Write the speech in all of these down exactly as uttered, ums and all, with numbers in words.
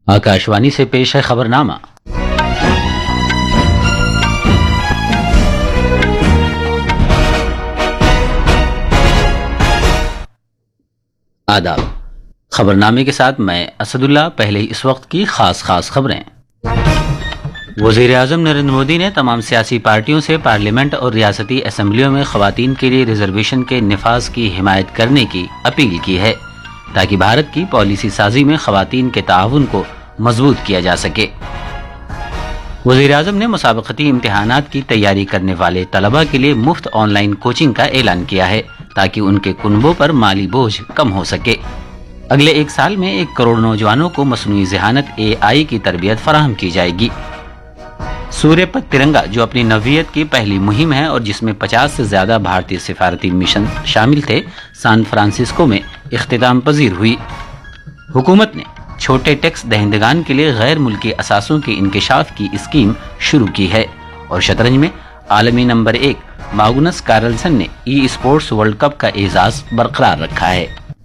आकाशवाणी से पेश है खबरनामा। आदाब। खबरनामे के साथ मैं असदुल्ला। पहले इस वक्त की खास खास खबरें। वज़ीर आज़म नरेंद्र मोदी ने तमाम सियासी पार्टियों से पार्लियामेंट और रियासती असम्बलियों में ख़वातीन के लिए रिजर्वेशन के निफाज की हिमायत करने की अपील की है, ताकि भारत की पॉलिसी साजी में ख़वातीन के ताउन को मजबूत किया जा सके। वज़ीर आज़म ने मुसाबकती इम्तिहानात की तैयारी करने वाले तलबा के लिए मुफ्त ऑनलाइन कोचिंग का ऐलान किया है, ताकि उनके कुनबों पर माली बोझ कम हो सके। अगले एक साल में एक करोड़ नौजवानों को मसनूई ज़हानत ए आई की तरबियत फराहम की जाएगी। सूर्य पर तिरंगा, जो अपनी नवीयत की पहली मुहिम है और जिसमें पचास से ज्यादा भारतीय सिफारती मिशन शामिल थे, सैन फ्रांसिस्को में इख्तिताम पजीर हुई। हुकूमत ने छोटे टैक्स दहिंदगान के लिए गैर मुल्की असासों के इंकिशाफ की स्कीम शुरू की है। और शतरंज में आलमी नंबर एक मैग्नस कार्लसन ने ई स्पोर्ट्स वर्ल्ड कप का एजाज बरकरार रखा है।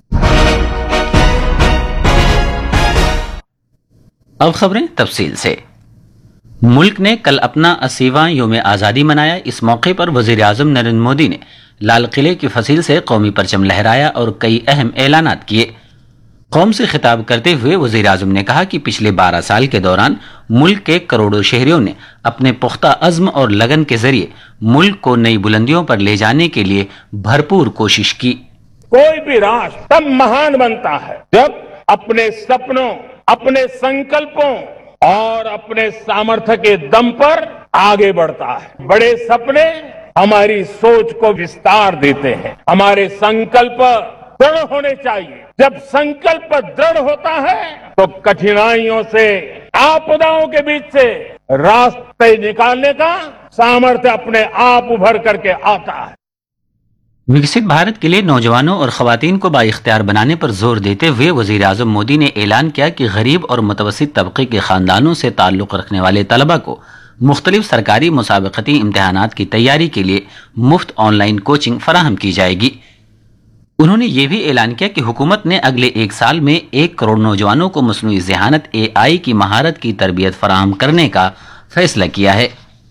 अब खबरें तफसील से। मुल्क ने कल अपना अस्सीवां यौम आज़ादी मनाया। इस मौके पर वज़ीर आज़म नरेंद्र मोदी ने लाल किले की फसील से कौमी परचम लहराया और कई अहम ऐलानात किए। कौम से खिताब करते हुए वज़ीर आज़म ने कहा कि पिछले बारह साल के दौरान मुल्क के करोड़ों शहरियों ने अपने पुख्ता अज़्म और लगन के जरिए मुल्क को नई बुलंदियों पर ले जाने के लिए भरपूर कोशिश की। कोई भी राष्ट्र तब महान बनता है जब अपने सपनों, अपने संकल्पों और अपने सामर्थ्य के दम पर आगे बढ़ता है। बड़े सपने हमारी सोच को विस्तार देते हैं। हमारे संकल्प दृढ़ होने चाहिए। जब संकल्प दृढ़ होता है तो कठिनाइयों से, आपदाओं के बीच से रास्ते निकालने का सामर्थ्य अपने आप उभर करके आता है। विकसित भारत के लिए नौजवानों और ख़वातीन को बाइख्तियार बनाने पर जोर देते हुए वज़ीर आज़म मोदी ने ऐलान किया कि गरीब और मुतवस्सित तबके के ख़ानदानों से ताल्लुक़ रखने वाले तलबा को मुख्तलिफ सरकारी मुसाबकती इम्तिहानात की तैयारी के लिए मुफ्त ऑनलाइन कोचिंग फराहम की जाएगी। उन्होंने ये भी ऐलान किया कि हुकूमत ने अगले एक साल में एक करोड़ नौजवानों को मसनूई ज़हानत ए आई की महारत की तरबियत फराहम करने का फैसला किया है।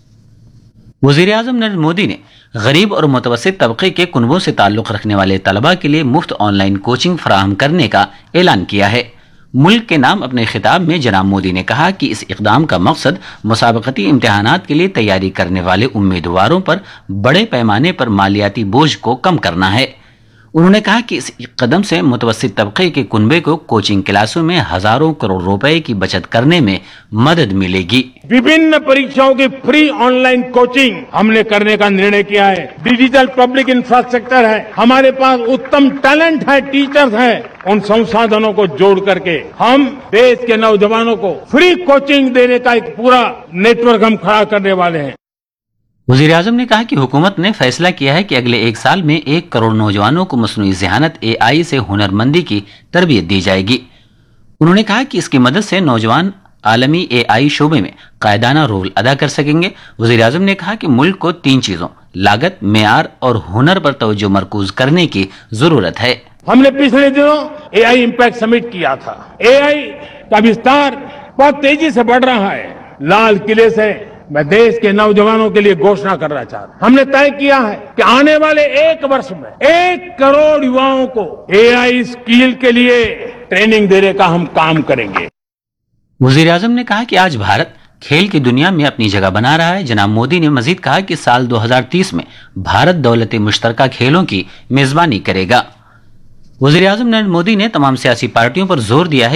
वज़ीर आज़म नरेंद्र मोदी ने गरीब और मुतवस्सित तबके के कुनबों से ताल्लुक़ रखने वाले तलबा के लिए मुफ्त ऑनलाइन कोचिंग फराहम करने का ऐलान किया है। मुल्क के नाम अपने खिताब में जनाब मोदी ने कहा कि इस इक़दाम का मकसद मुसाबकती इम्तिहानात के लिए तैयारी करने वाले उम्मीदवारों पर बड़े पैमाने पर मालियाती बोझ को कम करना है। उन्होंने कहा कि इस कदम से मुतवस्सित तबके के कुनबे को कोचिंग क्लासों में हजारों करोड़ रुपए की बचत करने में मदद मिलेगी। विभिन्न परीक्षाओं की फ्री ऑनलाइन कोचिंग हमने करने का निर्णय किया है। डिजिटल पब्लिक इंफ्रास्ट्रक्चर है, हमारे पास उत्तम टैलेंट है, टीचर्स हैं। उन संसाधनों को जोड़ करके हम देश के नौजवानों को फ्री कोचिंग देने का एक पूरा नेटवर्क हम खड़ा करने वाले हैं। वज़ीर आज़म ने कहा कि हुकूमत ने फैसला किया है कि अगले एक साल में एक करोड़ नौजवानों को मसनूई ज़हानत ए आई से हुनरमंदी की तरबियत दी जाएगी। उन्होंने कहा कि इसकी मदद से नौजवान आलमी ए आई शोबे में कायदाना रोल अदा कर सकेंगे। वज़ीर आज़म ने कहा कि मुल्क को तीन चीजों लागत, मेयार और हुनर पर तवज्जो मरकूज करने की जरूरत है। हमने पिछले दिनों ए आई इम्पैक्ट समिट किया था। ए आई का विस्तार बहुत तेजी से बढ़ रहा है। लाल किले से मैं देश के नौजवानों के लिए घोषणा करना चाहता हूं। हमने तय किया है कि आने वाले एक वर्ष में एक करोड़ युवाओं को ए आई स्किल के लिए ट्रेनिंग देने का हम काम करेंगे। वज़ीर आज़म ने कहा कि आज भारत खेल की दुनिया में अपनी जगह बना रहा है। जनाब मोदी ने मजीद कहा कि साल दो हजार तीस में भारत दौलत मुश्तरका खेलों की मेजबानी करेगा। वज़ीर आज़म नरेंद्र मोदी ने तमाम सियासी पार्टियों पर जोर दिया है